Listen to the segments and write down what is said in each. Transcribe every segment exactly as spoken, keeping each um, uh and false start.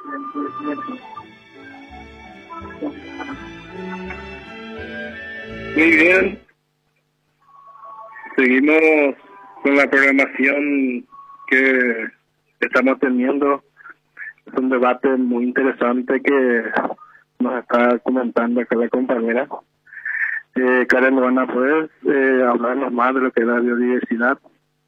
Muy bien, seguimos con la programación que estamos teniendo. Es un debate muy interesante que nos está comentando acá la compañera. Eh, Karen, ¿van a poder eh, hablarnos más de lo que es la biodiversidad?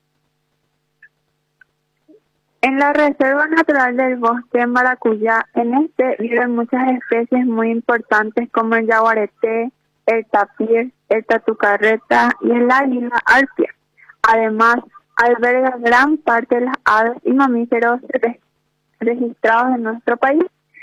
En la Reserva Natural del Bosque de Maracuyá, en este viven muchas especies muy importantes como el yaguareté, el tapir, el tatucarreta y el águila arpia. Además, alberga gran parte de las aves y mamíferos re- registrados en nuestro país.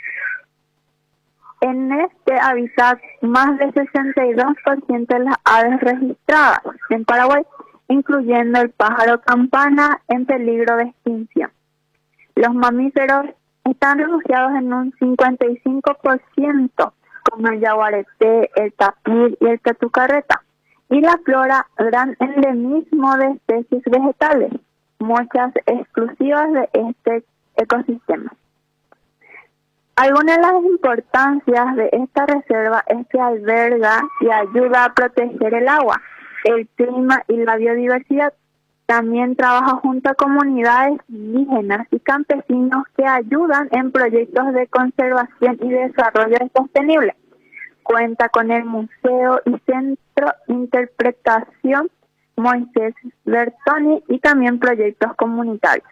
En este hábitat, más del sesenta y dos por ciento de las aves registradas en Paraguay, incluyendo el pájaro campana en peligro de extinción. Los mamíferos están refugiados en un cincuenta y cinco por ciento, como el yaguareté, el tapir y el tatucarreta. Y la flora, gran endemismo de especies vegetales, muchas exclusivas de este ecosistema. Algunas de las importancias de esta reserva es que alberga y ayuda a proteger el agua, el clima y la biodiversidad. También trabaja junto a comunidades indígenas y campesinos que ayudan en proyectos de conservación y desarrollo sostenible. Cuenta con el Museo y Centro de Interpretación Moisés Bertoni y también proyectos comunitarios.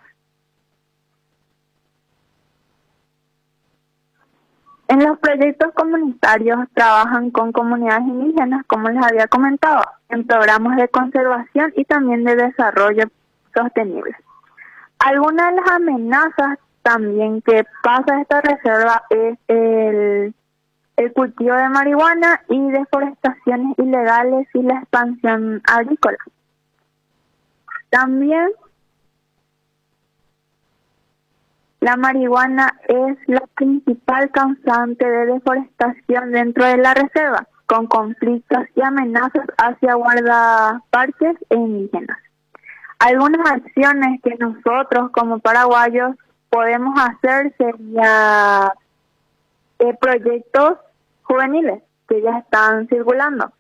En los proyectos comunitarios trabajan con comunidades indígenas, como les había comentado, en programas de conservación y también de desarrollo sostenible. Algunas de las amenazas también que pasa esta reserva es el, el cultivo de marihuana y deforestaciones ilegales y la expansión agrícola. También la marihuana es la principal causante de deforestación dentro de la reserva, con conflictos y amenazas hacia guardaparques e indígenas. Algunas acciones que nosotros como paraguayos podemos hacer serían eh, proyectos juveniles que ya están circulando,